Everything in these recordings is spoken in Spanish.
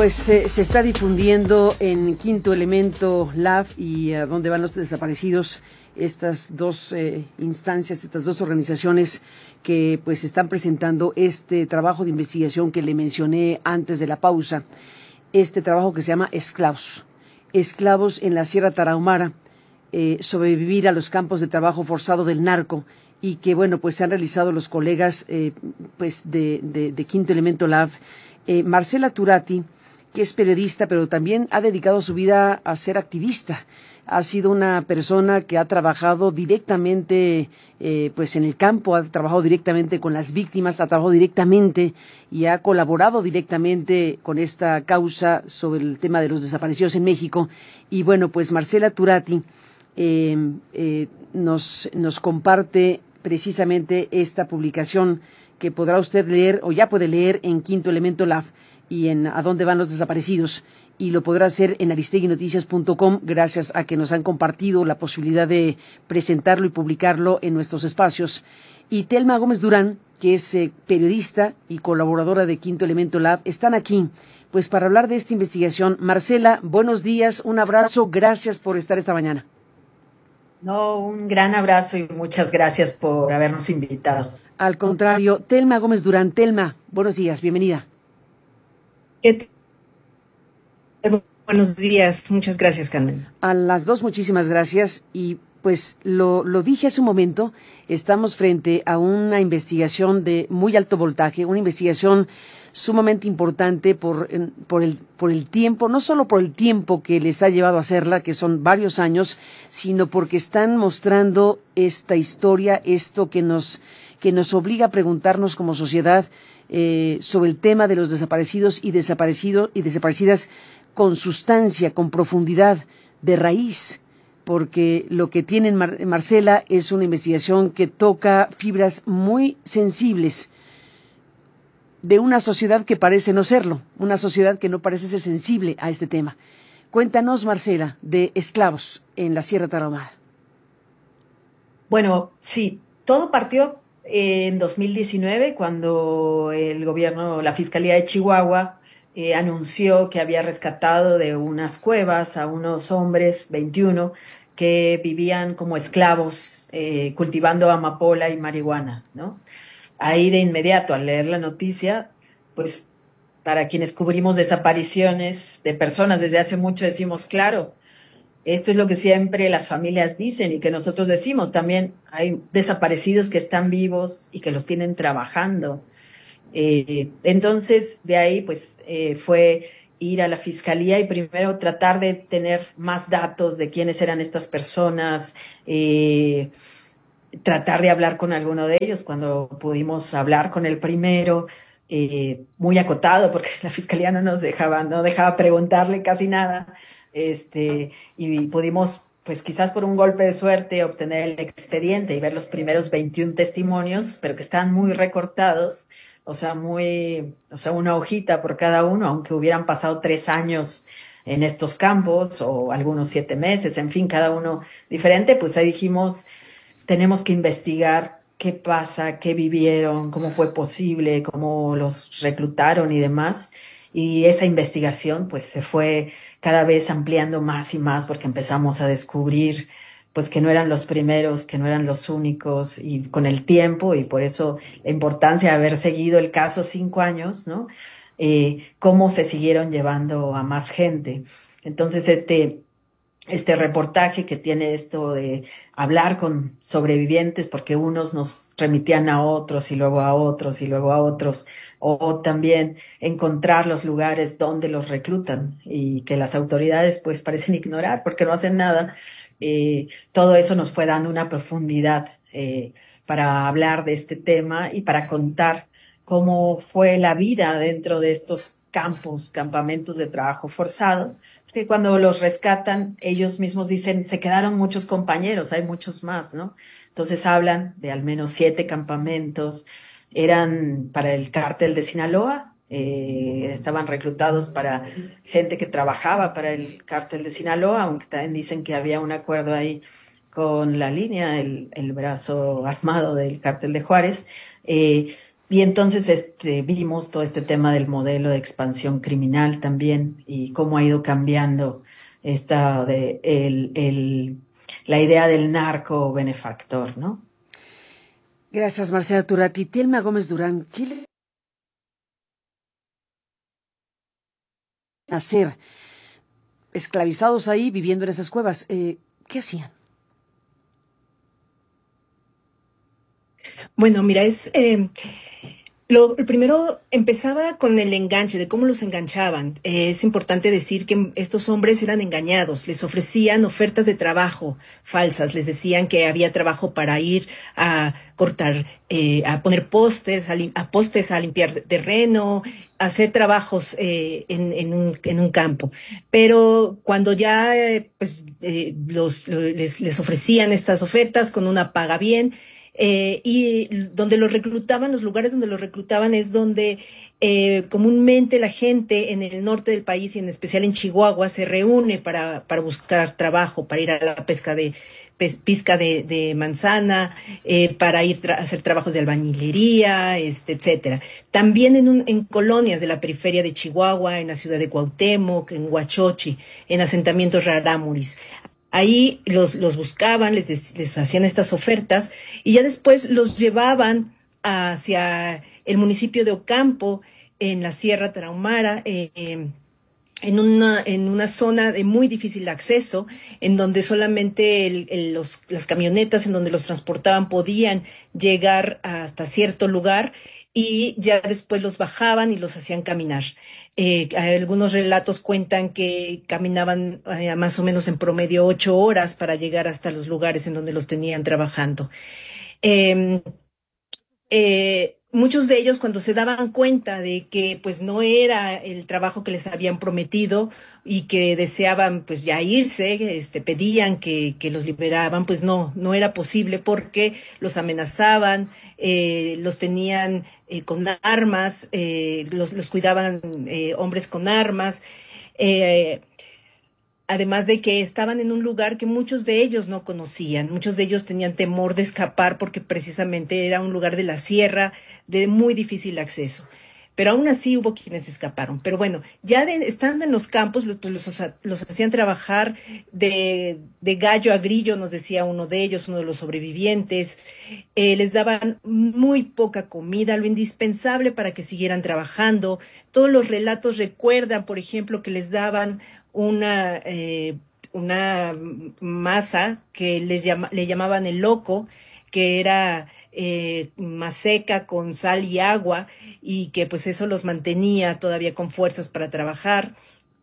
pues se está difundiendo en Quinto Elemento Lab y a dónde van los desaparecidos, estas dos instancias, estas dos organizaciones que pues están presentando este trabajo de investigación que le mencioné antes de la pausa, este trabajo que se llama Esclavos en la Sierra Tarahumara, sobrevivir a los campos de trabajo forzado del narco, y que bueno, pues se han realizado los colegas pues de Quinto Elemento Lab. Marcela Turati, que es periodista, pero también ha dedicado su vida a ser activista. Ha sido una persona que ha trabajado directamente pues en el campo, ha trabajado directamente con las víctimas, ha trabajado directamente y ha colaborado directamente con esta causa sobre el tema de los desaparecidos en México. Y bueno, pues Marcela Turati nos comparte precisamente esta publicación que podrá usted leer o ya puede leer en Quinto Elemento Lab y en A dónde van los desaparecidos, y lo podrá hacer en aristeguinoticias.com gracias a que nos han compartido la posibilidad de presentarlo y publicarlo en nuestros espacios. Y Telma Gómez Durán, que es periodista y colaboradora de Quinto Elemento Lab, están aquí pues para hablar de esta investigación. Marcela, buenos días, un abrazo, gracias por estar esta mañana. No, un gran abrazo y muchas gracias por habernos invitado. Al contrario, Telma Gómez Durán. Telma, buenos días, bienvenida. Buenos días, muchas gracias, Carmen. A las dos, muchísimas gracias. Y pues lo dije hace un momento, estamos frente a una investigación de muy alto voltaje, una investigación sumamente importante por el tiempo, no solo por el tiempo que les ha llevado a hacerla, que son varios años, sino porque están mostrando esta historia, esto que nos obliga a preguntarnos como sociedad sobre el tema de los desaparecidos y desaparecidas con sustancia, con profundidad, de raíz, porque lo que tiene Marcela es una investigación que toca fibras muy sensibles de una sociedad que parece no serlo, una sociedad que no parece ser sensible a este tema. Cuéntanos, Marcela, de Esclavos en la Sierra Tarahumara. Bueno, sí, todo partió en 2019 cuando el gobierno, la Fiscalía de Chihuahua, anunció que había rescatado de unas cuevas a unos hombres, 21, que vivían como esclavos cultivando amapola y marihuana, ¿no? Ahí de inmediato, al leer la noticia, pues para quienes cubrimos desapariciones de personas desde hace mucho decimos, claro, esto es lo que siempre las familias dicen y que nosotros decimos. También hay desaparecidos que están vivos y que los tienen trabajando. Entonces, de ahí, pues, fue ir a la fiscalía y primero tratar de tener más datos de quiénes eran estas personas, tratar de hablar con alguno de ellos. Cuando pudimos hablar con el primero, muy acotado, porque la fiscalía no dejaba preguntarle casi nada, y pudimos, pues quizás por un golpe de suerte, obtener el expediente y ver los primeros 21 testimonios, pero que están muy recortados, o sea, una hojita por cada uno, aunque hubieran pasado 3 años en estos campos, o algunos 7 meses, en fin, cada uno diferente. Pues ahí dijimos, tenemos que investigar qué pasa, qué vivieron, cómo fue posible, cómo los reclutaron y demás. Y esa investigación pues se fue cada vez ampliando más y más, porque empezamos a descubrir pues que no eran los primeros, que no eran los únicos, y con el tiempo, y por eso la importancia de haber seguido el caso 5 años, ¿no? Cómo se siguieron llevando a más gente. Entonces este reportaje que tiene esto de hablar con sobrevivientes, porque unos nos remitían a otros y luego a otros y luego a otros, o también encontrar los lugares donde los reclutan y que las autoridades pues parecen ignorar porque no hacen nada. Todo eso nos fue dando una profundidad para hablar de este tema y para contar cómo fue la vida dentro de estos campamentos de trabajo forzado, que cuando los rescatan, ellos mismos dicen, se quedaron muchos compañeros, hay muchos más, ¿no? Entonces hablan de al menos 7 campamentos, eran para el cártel de Sinaloa, estaban reclutados para gente que trabajaba para el cártel de Sinaloa, aunque también dicen que había un acuerdo ahí con la línea, el brazo armado del cártel de Juárez, Y entonces vimos todo este tema del modelo de expansión criminal también y cómo ha ido cambiando la idea del narco benefactor, ¿no? Gracias, Marcela Turati. Telma Gómez Durán, ¿qué le hacer? Esclavizados ahí, viviendo en esas cuevas, ¿qué hacían? Bueno, mira, primero empezaba con el enganche, de cómo los enganchaban. Es importante decir que estos hombres eran engañados, les ofrecían ofertas de trabajo falsas, les decían que había trabajo para ir a cortar, a poner pósters, a postes, a limpiar terreno, a hacer trabajos en un campo. Pero cuando ya les ofrecían estas ofertas con una paga bien, y donde los reclutaban, los lugares donde los reclutaban es donde comúnmente la gente en el norte del país y en especial en Chihuahua se reúne para buscar trabajo, para ir a la pizca de manzana, para ir a hacer trabajos de albañilería, etcétera. También en colonias de la periferia de Chihuahua, en la ciudad de Cuauhtémoc, en Huachochi, en asentamientos rarámuris. Ahí los buscaban, les hacían estas ofertas y ya después los llevaban hacia el municipio de Ocampo, en la Sierra Tarahumara, en una zona de muy difícil acceso, en donde solamente las camionetas en donde los transportaban podían llegar hasta cierto lugar y ya después los bajaban y los hacían caminar. Algunos relatos cuentan que caminaban más o menos en promedio 8 horas para llegar hasta los lugares en donde los tenían trabajando. Eh, Muchos de ellos cuando se daban cuenta de que pues no era el trabajo que les habían prometido y que deseaban pues ya irse, pedían que los liberaban, pues no era posible porque los amenazaban, los tenían con armas, los cuidaban hombres con armas. eh, Además de que estaban en un lugar que muchos de ellos no conocían, muchos de ellos tenían temor de escapar porque precisamente era un lugar de la sierra de muy difícil acceso. Pero aún así hubo quienes escaparon. Pero bueno, estando en los campos, pues los hacían trabajar de gallo a grillo, nos decía uno de ellos, uno de los sobrevivientes. Les daban muy poca comida, lo indispensable para que siguieran trabajando. Todos los relatos recuerdan, por ejemplo, que les daban una, eh, una masa que le llamaban el loco, que era más seca con sal y agua y que pues eso los mantenía todavía con fuerzas para trabajar.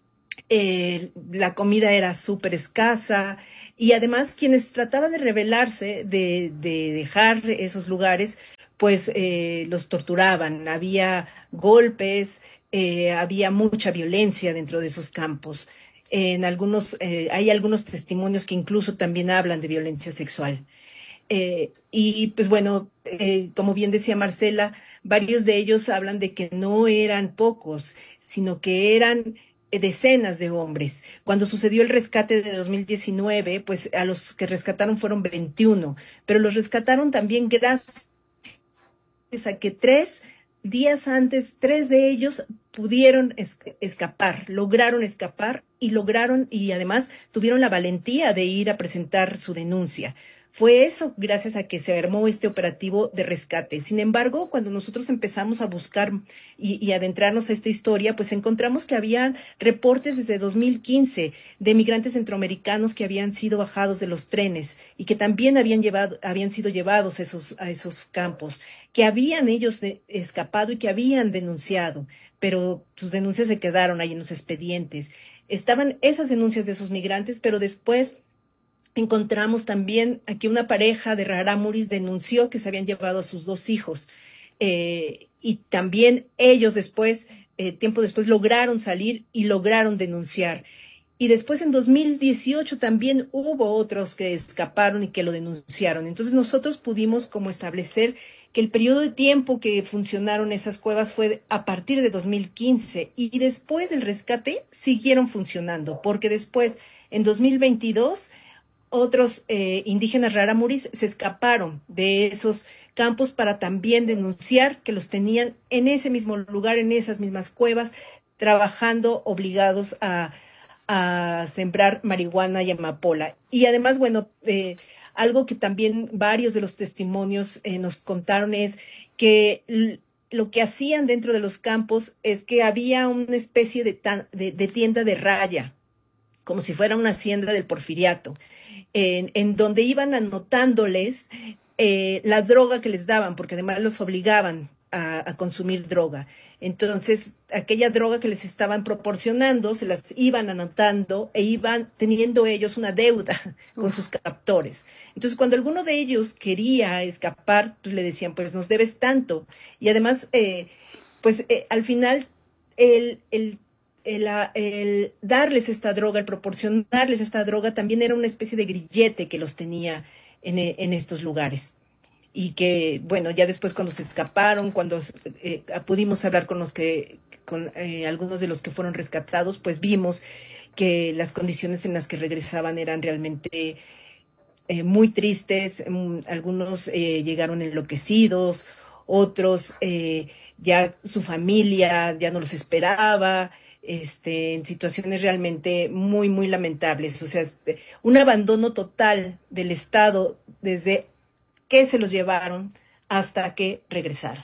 La comida era súper escasa y además quienes trataban de rebelarse, de dejar esos lugares, pues los torturaban. Había golpes, había mucha violencia dentro de esos campos. Hay algunos testimonios que incluso también hablan de violencia sexual. Y pues bueno, como bien decía Marcela, varios de ellos hablan de que no eran pocos, sino que eran decenas de hombres. Cuando sucedió el rescate de 2019, pues a los que rescataron fueron 21, pero los rescataron también gracias a que 3 días antes, 3 de ellos pudieron escapar, lograron escapar y además tuvieron la valentía de ir a presentar su denuncia. Fue eso gracias a que se armó este operativo de rescate. Sin embargo, cuando nosotros empezamos a buscar y adentrarnos a esta historia, pues encontramos que había reportes desde 2015 de migrantes centroamericanos que habían sido bajados de los trenes y que también habían sido llevados a esos campos, que habían ellos escapado y que habían denunciado, pero sus denuncias se quedaron ahí en los expedientes. Estaban esas denuncias de esos migrantes, pero después encontramos también que una pareja de rarámuris denunció que se habían llevado a sus 2 hijos. Y también ellos después, tiempo después, lograron salir y lograron denunciar. Y después en 2018 también hubo otros que escaparon y que lo denunciaron. Entonces nosotros pudimos como establecer que el periodo de tiempo que funcionaron esas cuevas fue a partir de 2015 y después del rescate siguieron funcionando, porque después en 2022 otros indígenas rarámuris se escaparon de esos campos para también denunciar que los tenían en ese mismo lugar, en esas mismas cuevas, trabajando obligados a sembrar marihuana y amapola. Y además, bueno, algo que también varios de los testimonios nos contaron es que lo que hacían dentro de los campos es que había una especie de tienda de raya, como si fuera una hacienda del Porfiriato, en donde iban anotándoles la droga que les daban, porque además los obligaban a consumir droga. Entonces, aquella droga que les estaban proporcionando, se las iban anotando e iban teniendo ellos una deuda con sus captores. Entonces, cuando alguno de ellos quería escapar, pues le decían, pues nos debes tanto. Y además, al final, el darles esta droga, el proporcionarles esta droga, también era una especie de grillete que los tenía en estos lugares. Y que, bueno, ya después cuando se escaparon, cuando pudimos hablar con algunos de los que fueron rescatados, pues vimos que las condiciones en las que regresaban eran realmente muy tristes. Algunos llegaron enloquecidos, otros ya su familia ya no los esperaba, en situaciones realmente muy, muy lamentables. O sea, un abandono total del Estado desde que se los llevaron hasta que regresaron.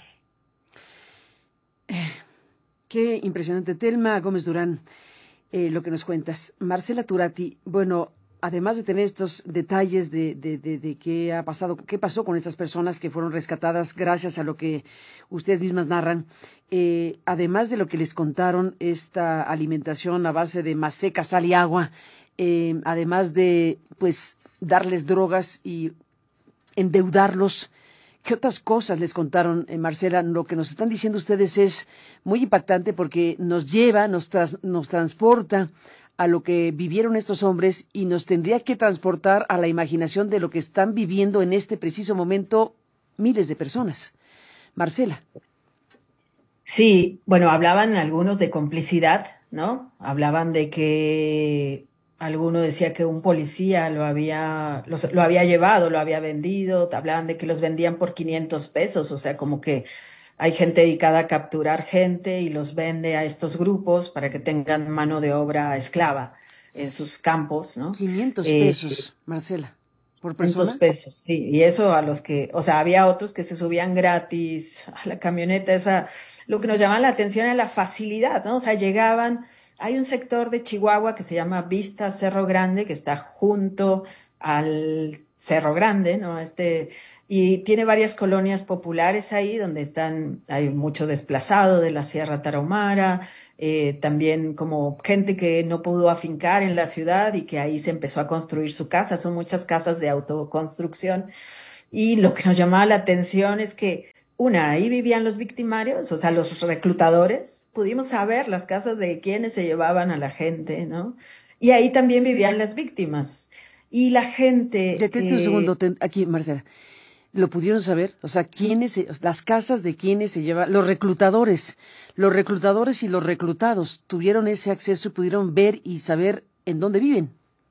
Qué impresionante. Telma Gómez Durán, lo que nos cuentas. Marcela Turati, bueno, además de tener estos detalles de qué ha pasado, qué pasó con estas personas que fueron rescatadas gracias a lo que ustedes mismas narran, además de lo que les contaron, esta alimentación a base de maseca, sal y agua, además de, pues, darles drogas y endeudarlos. ¿Qué otras cosas les contaron, Marcela? Lo que nos están diciendo ustedes es muy impactante porque nos lleva, nos transporta a lo que vivieron estos hombres y nos tendría que transportar a la imaginación de lo que están viviendo en este preciso momento miles de personas. Marcela. Sí, bueno, hablaban algunos de complicidad, ¿no? Hablaban de que alguno decía que un policía lo había llevado, lo había vendido, hablaban de que los vendían por 500 pesos, o sea, como que hay gente dedicada a capturar gente y los vende a estos grupos para que tengan mano de obra esclava en sus campos, ¿no? 500 pesos, Marcela, por 500 persona. pesos, sí, y eso a los que, o sea, había otros que se subían gratis a la camioneta, esa, lo que nos llamaba la atención era la facilidad, ¿no? O sea, llegaban, hay un sector de Chihuahua que se llama Vista Cerro Grande, que está junto al Cerro Grande, ¿no? Y tiene varias colonias populares ahí donde hay mucho desplazado de la Sierra Tarahumara, también como gente que no pudo afincar en la ciudad y que ahí se empezó a construir su casa. Son muchas casas de autoconstrucción. Y lo que nos llamaba la atención es que, ahí vivían los victimarios, o sea, los reclutadores. Pudimos saber las casas de quienes se llevaban a la gente, ¿no? Y ahí también vivían las víctimas. Y la gente... Detente un segundo, aquí, Marcela. ¿Lo pudieron saber? O sea, las casas de quienes se llevan, los reclutadores y los reclutados tuvieron ese acceso y pudieron ver y saber en dónde viven.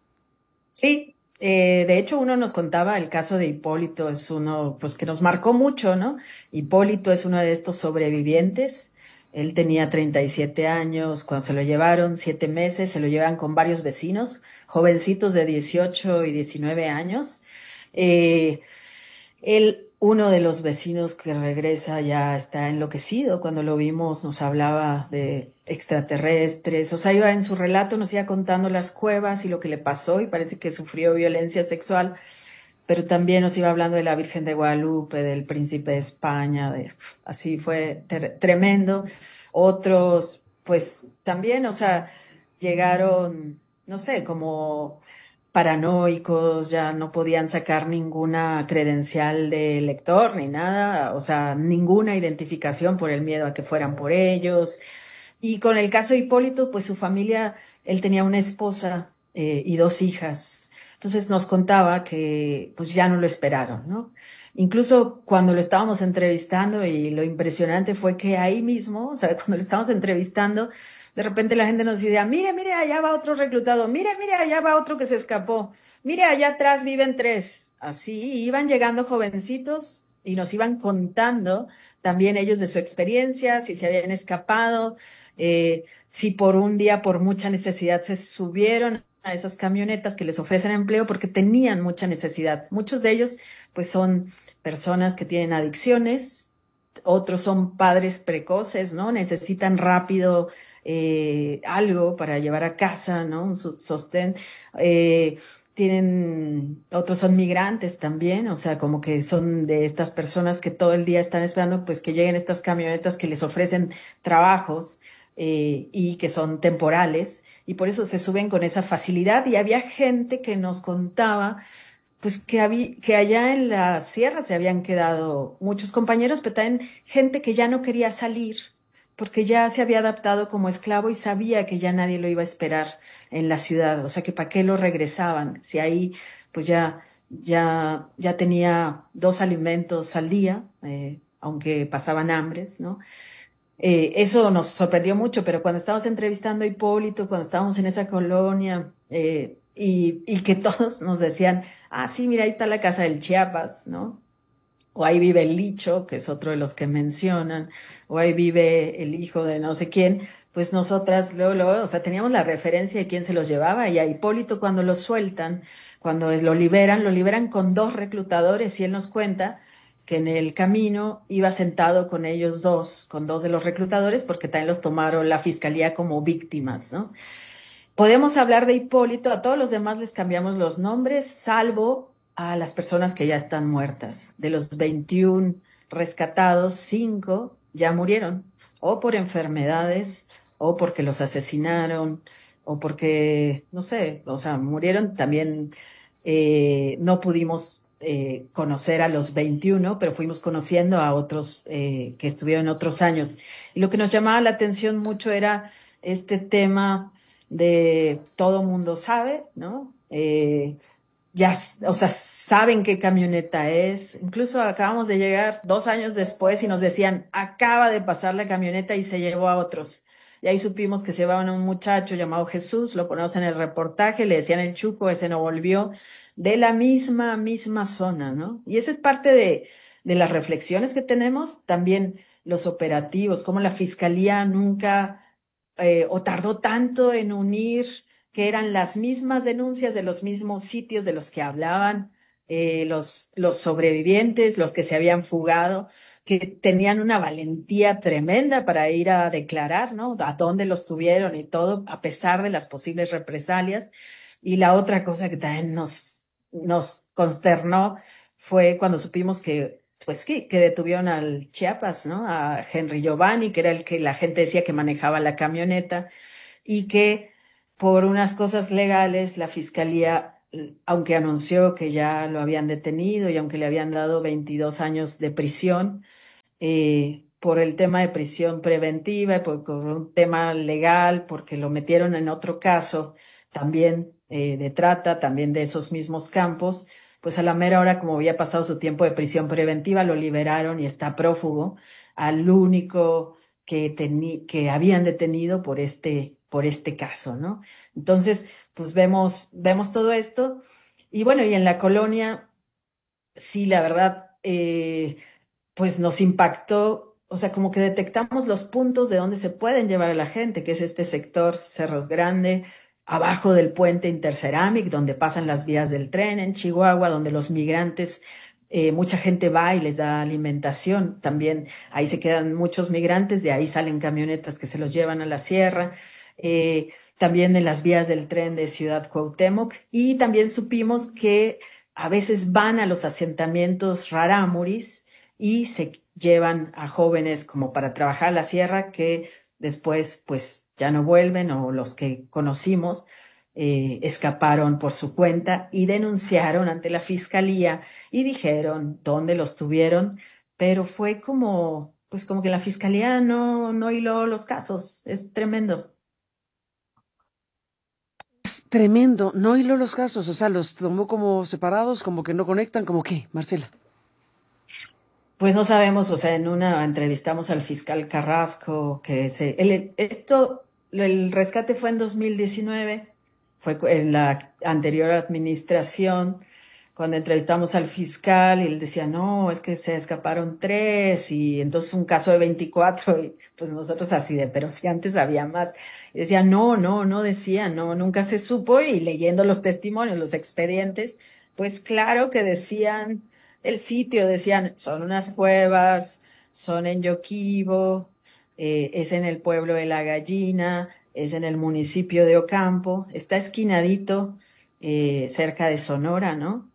Sí, de hecho uno nos contaba el caso de Hipólito, es uno pues que nos marcó mucho, ¿no? Hipólito es uno de estos sobrevivientes. Él tenía 37 años cuando se lo llevaron, 7 meses, se lo llevan con varios vecinos, jovencitos de 18 y 19 años. Uno de los vecinos que regresa ya está enloquecido. Cuando lo vimos nos hablaba de extraterrestres, o sea, iba en su relato, nos iba contando las cuevas y lo que le pasó y parece que sufrió violencia sexual, pero también nos iba hablando de la Virgen de Guadalupe, del Príncipe de España, así fue tremendo. Otros, pues también, o sea, llegaron, no sé, como paranoicos, ya no podían sacar ninguna credencial de lector ni nada, o sea, ninguna identificación por el miedo a que fueran por ellos. Y con el caso de Hipólito, pues su familia, él tenía una esposa y 2 hijas. Entonces nos contaba que pues ya no lo esperaron, ¿no? Incluso cuando lo estábamos entrevistando y lo impresionante fue que ahí mismo, o sea, cuando lo estábamos entrevistando, de repente la gente nos decía, mire, mire, allá va otro reclutado, mire, mire, allá va otro que se escapó, mire, allá atrás viven 3. Así iban llegando jovencitos y nos iban contando también ellos de su experiencia, si se habían escapado, si por un día, por mucha necesidad, se subieron a esas camionetas que les ofrecen empleo porque tenían mucha necesidad. Muchos de ellos, pues, son personas que tienen adicciones, otros son padres precoces, ¿no? Necesitan rápido algo para llevar a casa, ¿no? Un sostén. Eh, otros son migrantes también, o sea, como que son de estas personas que todo el día están esperando, pues, que lleguen estas camionetas que les ofrecen trabajos y que son temporales, y por eso se suben con esa facilidad. Y había gente que nos contaba pues que allá en la sierra se habían quedado muchos compañeros, pero también gente que ya no quería salir porque ya se había adaptado como esclavo y sabía que ya nadie lo iba a esperar en la ciudad. O sea, que para qué lo regresaban, si ahí pues ya tenía 2 alimentos al día, aunque pasaban hambres, ¿no? Eso nos sorprendió mucho, pero cuando estábamos entrevistando a Hipólito, cuando estábamos en esa colonia, y que todos nos decían, ah, sí, mira, ahí está la casa del Chiapas, ¿no? O ahí vive el Licho, que es otro de los que mencionan, o ahí vive el hijo de no sé quién, pues nosotras luego, o sea, teníamos la referencia de quién se los llevaba, y a Hipólito cuando lo sueltan, cuando lo liberan con 2 reclutadores, y él nos cuenta que en el camino iba sentado con ellos dos, con 2 de los reclutadores, porque también los tomaron la fiscalía como víctimas, ¿no? Podemos hablar de Hipólito, a todos los demás les cambiamos los nombres, salvo a las personas que ya están muertas. De los 21 rescatados, 5 ya murieron, o por enfermedades, o porque los asesinaron, o porque, no sé, o sea, murieron también. No pudimos conocer a los 21, pero fuimos conociendo a otros que estuvieron otros años. Y lo que nos llamaba la atención mucho era este tema de todo mundo sabe, ¿no? Ya, o sea, saben qué camioneta es. Incluso acabamos de llegar 2 años después y nos decían, acaba de pasar la camioneta y se llevó a otros. Y ahí supimos que se llevaban a un muchacho llamado Jesús, lo ponemos en el reportaje, le decían el Chuco, ese no volvió, de la misma zona, ¿no? Y esa es parte de las reflexiones que tenemos, también los operativos, cómo la fiscalía nunca o tardó tanto en unir que eran las mismas denuncias de los mismos sitios de los que hablaban los sobrevivientes, los que se habían fugado, que tenían una valentía tremenda para ir a declarar, ¿no? A dónde los tuvieron y todo, a pesar de las posibles represalias. Y la otra cosa que también nos consternó fue cuando supimos que pues que detuvieron al Chiapas, ¿no? A Henry Giovanni, que era el que la gente decía que manejaba la camioneta, y que por unas cosas legales la fiscalía, aunque anunció que ya lo habían detenido y aunque le habían dado 22 años de prisión, por el tema de prisión preventiva, por un tema legal, porque lo metieron en otro caso también de trata, también de esos mismos campos, pues a la mera hora, como había pasado su tiempo de prisión preventiva, lo liberaron y está prófugo al único que habían detenido por este caso, ¿no? Entonces, pues vemos todo esto. Y bueno, y en la colonia, sí, la verdad, pues nos impactó, o sea, como que detectamos los puntos de donde se pueden llevar a la gente, que es este sector Cerros Grande, abajo del puente Interceramic, donde pasan las vías del tren, en Chihuahua, donde los migrantes, mucha gente va y les da alimentación. También ahí se quedan muchos migrantes, de ahí salen camionetas que se los llevan a la sierra. También en las vías del tren de Ciudad Cuauhtémoc. Y también supimos que a veces van a los asentamientos rarámuris y se llevan a jóvenes como para trabajar la sierra que después pues ya no vuelven, o los que conocimos escaparon por su cuenta y denunciaron ante la fiscalía y dijeron dónde los tuvieron, pero fue como, pues como que la fiscalía no hiló los casos. Es tremendo. Es tremendo, no hiló los casos, o sea, los tomó como separados, como que no conectan, como qué, Marcela. Pues no sabemos, o sea, en una entrevistamos al fiscal Carrasco, el rescate fue en 2019, fue en la anterior administración, cuando entrevistamos al fiscal y él decía, no, es que se escaparon 3 y entonces un caso de 24 y pues nosotros así de, pero si antes había más. Y decía, no, no, no decían, no, nunca se supo y leyendo los testimonios, los expedientes, pues claro que decían el sitio, decían, son unas cuevas, son en Yoquibo, es en el pueblo de La Gallina, es en el municipio de Ocampo, está esquinadito cerca de Sonora, ¿no?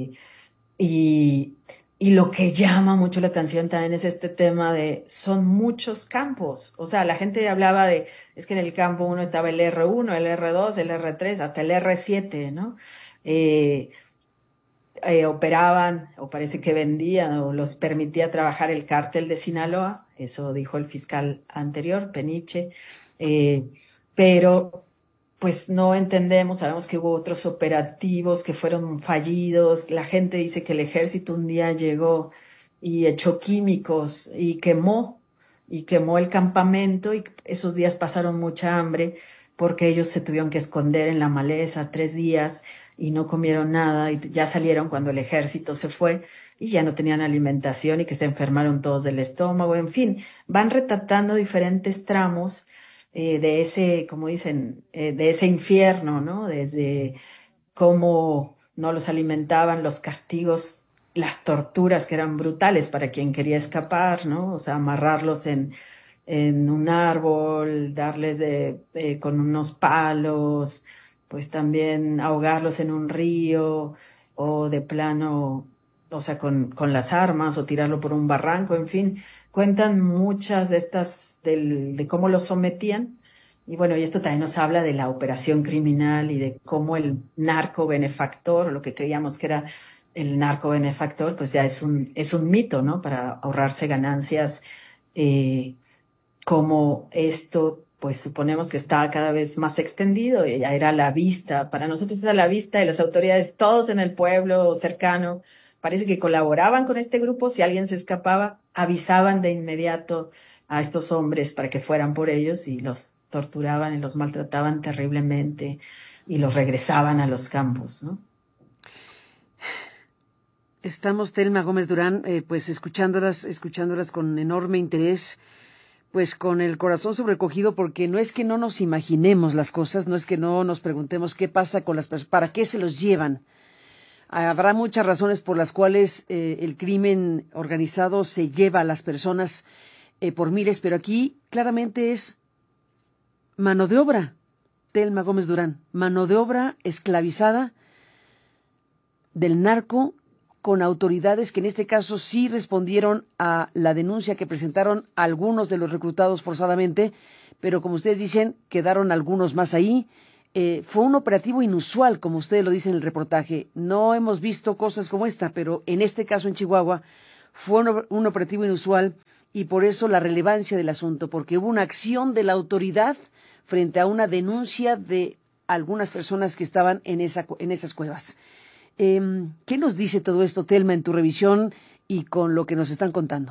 Y, y lo que llama mucho la atención también es este tema de, son muchos campos. O sea, la gente hablaba de, es que en el campo uno estaba el R1, el R2, el R3, hasta el R7, ¿no? Eh, Operaban, o parece que vendían, o los permitía trabajar el cártel de Sinaloa, eso dijo el fiscal anterior, Peniche, eh, pero pues no entendemos, sabemos que hubo otros operativos que fueron fallidos, la gente dice que el ejército un día llegó y echó químicos y quemó el campamento y esos días pasaron mucha hambre porque ellos se tuvieron que esconder en la maleza 3 días y no comieron nada y ya salieron cuando el ejército se fue y ya no tenían alimentación y que se enfermaron todos del estómago, en fin, van retratando diferentes tramos de ese, como dicen, de ese infierno, ¿no? Desde cómo no los alimentaban, los castigos, las torturas que eran brutales para quien quería escapar, ¿no? O sea, amarrarlos en un árbol, darles con unos palos, pues también ahogarlos en un río o de plano, o sea, con las armas o tirarlo por un barranco, en fin, cuentan muchas de estas de cómo los sometían. Y bueno, y esto también nos habla de la operación criminal y de cómo el narco benefactor, o lo que creíamos que era el narco benefactor, pues ya es un mito, ¿no? Para ahorrarse ganancias, eh, como esto, pues suponemos que está cada vez más extendido, y ya era a la vista, para nosotros era a la vista de las autoridades, todos en el pueblo cercano, parece que colaboraban con este grupo, si alguien se escapaba, avisaban de inmediato a estos hombres para que fueran por ellos y los torturaban y los maltrataban terriblemente y los regresaban a los campos, ¿no? Estamos, Telma Gómez Durán, pues escuchándolas con enorme interés, pues con el corazón sobrecogido, porque no es que no nos imaginemos las cosas, no es que no nos preguntemos qué pasa con las personas, para qué se los llevan. Habrá muchas razones por las cuales el crimen organizado se lleva a las personas por miles, pero aquí claramente es mano de obra, Telma Gómez Durán, mano de obra esclavizada del narco, con autoridades que en este caso sí respondieron a la denuncia que presentaron algunos de los reclutados forzadamente, pero como ustedes dicen, quedaron algunos más ahí. Fue un operativo inusual, como ustedes lo dicen en el reportaje. No hemos visto cosas como esta, pero en este caso en Chihuahua fue un operativo inusual y por eso la relevancia del asunto, porque hubo una acción de la autoridad frente a una denuncia de algunas personas que estaban en esas cuevas. ¿Qué nos dice todo esto, Telma, en tu revisión y con lo que nos están contando?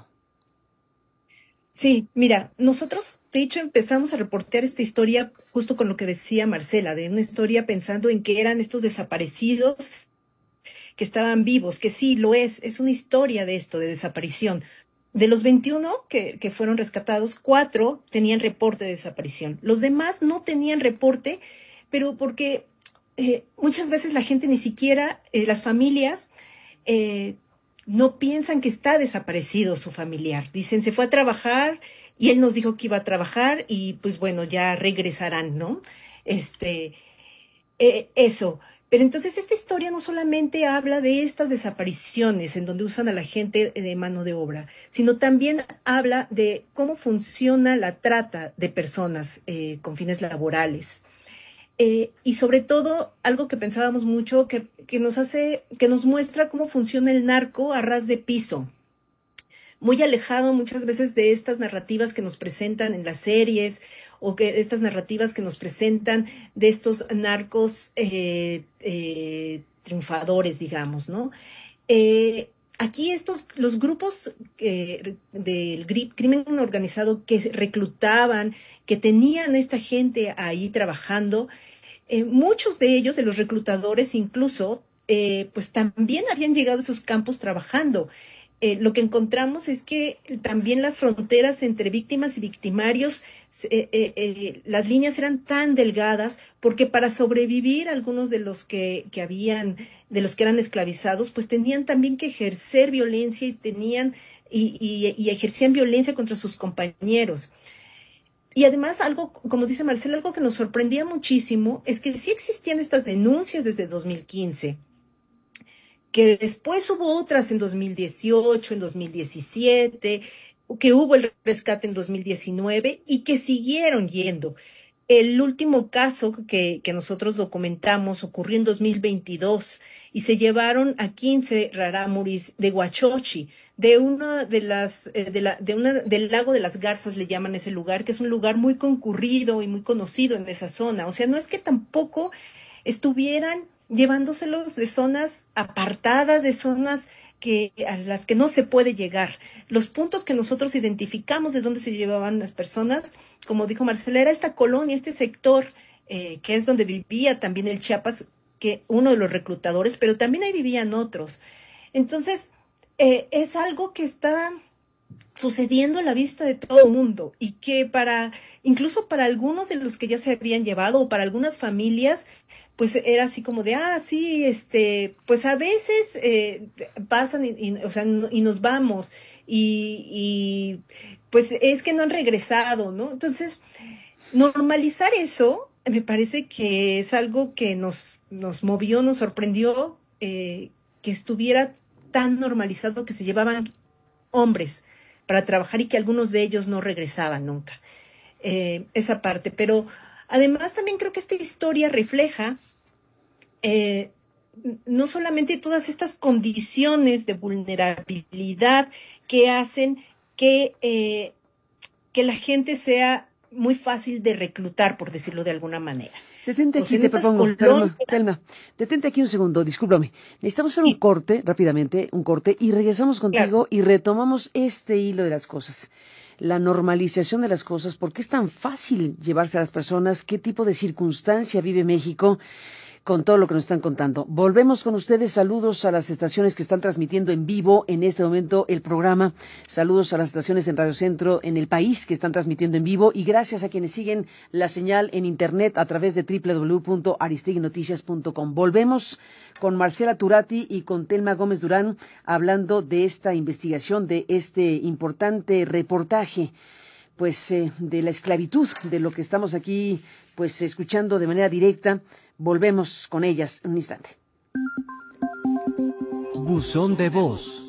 Sí, mira, nosotros de hecho empezamos a reportear esta historia justo con lo que decía Marcela, de una historia pensando en que eran estos desaparecidos que estaban vivos, que sí lo es una historia de esto, de desaparición. De los 21 que fueron rescatados, 4 tenían reporte de desaparición. Los demás no tenían reporte, pero porque muchas veces la gente ni siquiera, las familias, no piensan que está desaparecido su familiar. Dicen, se fue a trabajar y él nos dijo que iba a trabajar y pues bueno, ya regresarán, ¿no? Eso. Pero entonces esta historia no solamente habla de estas desapariciones en donde usan a la gente de mano de obra, sino también habla de cómo funciona la trata de personas con fines laborales. Y sobre todo, algo que pensábamos mucho, que nos muestra cómo funciona el narco a ras de piso, muy alejado muchas veces de estas narrativas que nos presentan en las series o que estas narrativas que nos presentan de estos narcos triunfadores, digamos, ¿no? Aquí los grupos del crimen organizado que reclutaban, que tenían a esta gente ahí trabajando, muchos de ellos, de los reclutadores incluso, pues también habían llegado a esos campos trabajando. Lo que encontramos es que también las fronteras entre víctimas y victimarios, las líneas eran tan delgadas porque para sobrevivir algunos de los de los que eran esclavizados, pues tenían también que ejercer violencia y ejercían violencia contra sus compañeros. Y además, algo, como dice Marcela, algo que nos sorprendía muchísimo es que sí existían estas denuncias desde 2015, que después hubo otras en 2018, en 2017, que hubo el rescate en 2019 y que siguieron yendo. El último caso que nosotros documentamos ocurrió en 2022 y se llevaron a 15 rarámuris de Huachochi, de una de las, del lago de las Garzas le llaman ese lugar, que es un lugar muy concurrido y muy conocido en esa zona. O sea, no es que tampoco estuvieran llevándoselos de zonas apartadas, de zonas a las que no se puede llegar. Los puntos que nosotros identificamos de dónde se llevaban las personas, como dijo Marcela, era esta colonia, este sector, que es donde vivía también el Chiapas, que uno de los reclutadores, pero también ahí vivían otros. Entonces, es algo que está sucediendo a la vista de todo el mundo y que incluso para algunos de los que ya se habían llevado o para algunas familias, pues era así como de, sí, pues a veces pasan o sea, y nos vamos pues es que no han regresado, ¿no? Entonces, normalizar eso me parece que es algo que nos movió, nos sorprendió, que estuviera tan normalizado que se llevaban hombres para trabajar y que algunos de ellos no regresaban nunca. Esa parte, pero además también creo que esta historia refleja no solamente todas estas condiciones de vulnerabilidad que hacen que la gente sea muy fácil de reclutar, por decirlo de alguna manera. Detente aquí, te propongo, Telma, detente aquí un segundo, discúlpame. Necesitamos hacer un corte, rápidamente, y regresamos contigo y retomamos este hilo de las cosas. La normalización de las cosas, ¿por qué es tan fácil llevarse a las personas? ¿Qué tipo de circunstancia vive México con todo lo que nos están contando? Volvemos con ustedes. Saludos a las estaciones que están transmitiendo en vivo en este momento el programa. Saludos a las estaciones en Radio Centro en el país que están transmitiendo en vivo. Y gracias a quienes siguen la señal en internet a través de www.aristiguinoticias.com. Volvemos con Marcela Turati y con Telma Gómez Durán hablando de esta investigación, de este importante reportaje, pues de la esclavitud, de lo que estamos aquí pues escuchando de manera directa. Volvemos con ellas en un instante. Buzón de voz.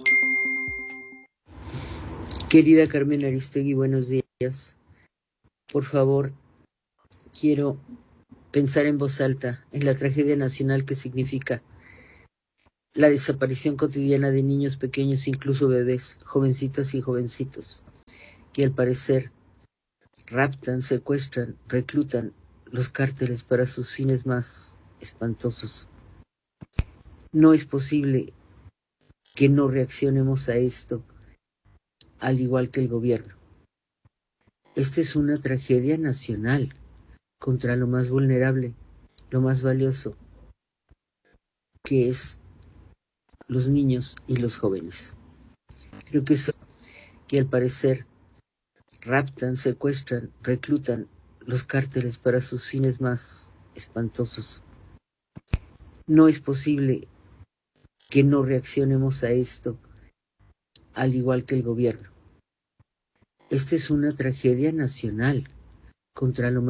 Querida Carmen Aristegui, buenos días. Por favor, quiero pensar en voz alta en la tragedia nacional que significa la desaparición cotidiana de niños pequeños, incluso bebés, jovencitas y jovencitos, que al parecer raptan, secuestran, reclutan los cárteles para sus fines más espantosos. No es posible que no reaccionemos a esto, al igual que el gobierno. Esta es una tragedia nacional contra lo más vulnerable, lo más valioso, que es los niños y los jóvenes. Creo que eso, que al parecer raptan, secuestran, reclutan los cárteles para sus fines más espantosos. No es posible que no reaccionemos a esto, al igual que el gobierno. Esta es una tragedia nacional contra lo más